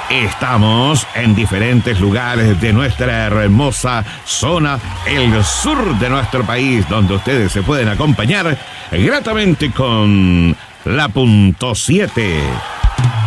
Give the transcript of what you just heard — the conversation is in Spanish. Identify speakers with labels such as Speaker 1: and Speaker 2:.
Speaker 1: Estamos en diferentes lugares de nuestra hermosa zona, el sur de nuestro país, donde ustedes se pueden acompañar gratamente con la .7.